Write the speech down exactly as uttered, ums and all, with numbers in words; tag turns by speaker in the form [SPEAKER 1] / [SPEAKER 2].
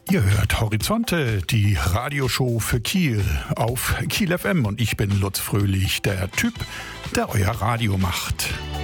[SPEAKER 1] Ihr hört Horizonte, die Radioshow für Kiel auf Kiel F M und ich bin Lutz Fröhlich, der Typ, der euer Radio macht.